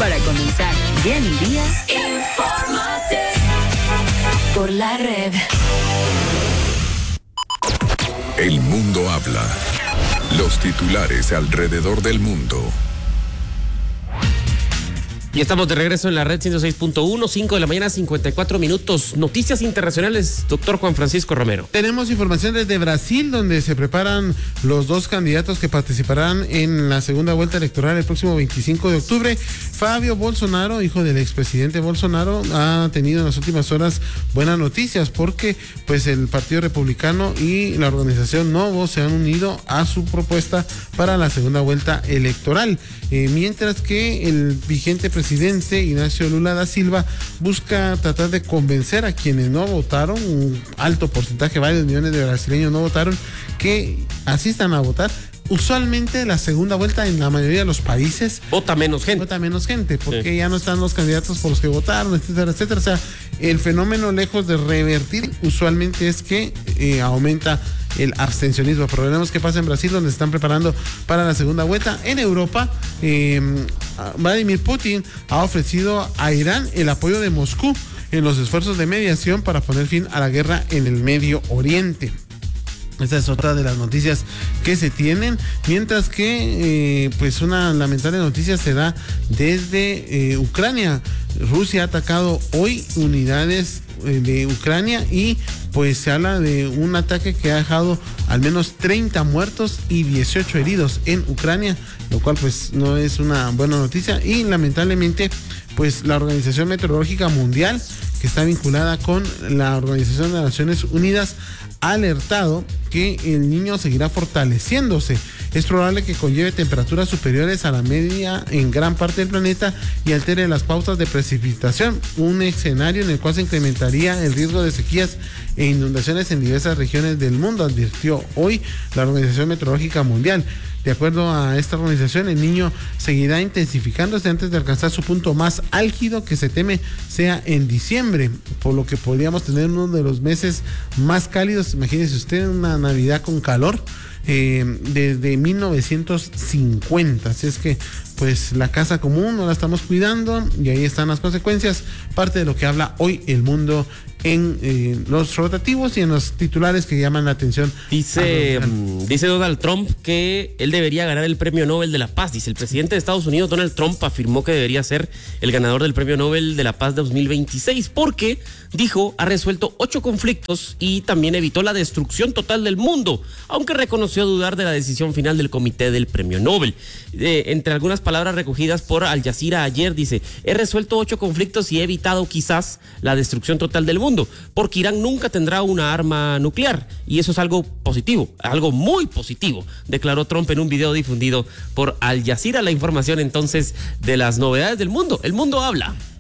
Para comenzar bien el día, infórmate por la red. El mundo habla. Los titulares alrededor del mundo. Y estamos de regreso en la red 106.1, 5 de la mañana, 54 minutos. Noticias internacionales, doctor Juan Francisco Romero. Tenemos información desde Brasil, donde se preparan los dos candidatos que participarán en la segunda vuelta electoral el próximo 25 de octubre. Fabio Bolsonaro, hijo del expresidente Bolsonaro, ha tenido en las últimas horas buenas noticias porque pues el Partido Republicano y la organización Novo se han unido a su propuesta para la segunda vuelta electoral. Mientras que el vigente presidente Ignacio Lula da Silva busca tratar de convencer a quienes no votaron, un alto porcentaje, varios millones de brasileños no votaron, que asistan a votar. Usualmente la segunda vuelta en la mayoría de los países vota menos gente, porque sí, ya no están los candidatos por los que votaron, etcétera, etcétera. O sea, el fenómeno, lejos de revertir, usualmente es que aumenta el abstencionismo. Pero veremos qué pasa en Brasil, donde se están preparando para la segunda vuelta. En Europa, Vladimir Putin ha ofrecido a Irán el apoyo de Moscú en los esfuerzos de mediación para poner fin a la guerra en el Medio Oriente. Esta es otra de las noticias que se tienen, mientras que pues una lamentable noticia se da desde Ucrania. Rusia ha atacado hoy unidades de Ucrania y pues se habla de un ataque que ha dejado al menos 30 muertos y 18 heridos en Ucrania, lo cual pues no es una buena noticia. Y lamentablemente pues la Organización Meteorológica Mundial, que está vinculada con la Organización de Naciones Unidas, ha alertado que el Niño seguirá fortaleciéndose. Es probable que conlleve temperaturas superiores a la media en gran parte del planeta y altere las pautas de precipitación, un escenario en el cual se incrementaría el riesgo de sequías e inundaciones en diversas regiones del mundo, advirtió hoy la Organización Meteorológica Mundial. De acuerdo a esta organización, el Niño seguirá intensificándose antes de alcanzar su punto más álgido, que se teme sea en diciembre, por lo que podríamos tener uno de los meses más cálidos. Imagínese usted una Navidad con calor desde 1950. Así es que pues la casa común no la estamos cuidando y ahí están las consecuencias, parte de lo que habla hoy el mundo en los rotativos y en los titulares que llaman la atención. Dice Donald Trump que él debería ganar el Premio Nobel de la Paz. Dice el presidente de Estados Unidos, Donald Trump, afirmó que debería ser el ganador del Premio Nobel de la Paz 2026 porque, dijo, ha resuelto 8 conflictos y también evitó la destrucción total del mundo, aunque reconoció dudar de la decisión final del comité del Premio Nobel. Entre algunas palabras recogidas por Al Jazeera ayer, dice: he resuelto 8 conflictos y he evitado quizás la destrucción total del mundo, porque Irán nunca tendrá una arma nuclear, y eso es algo positivo, algo muy positivo, declaró Trump en un video difundido por Al Jazeera. La información entonces de las novedades del mundo. El mundo habla.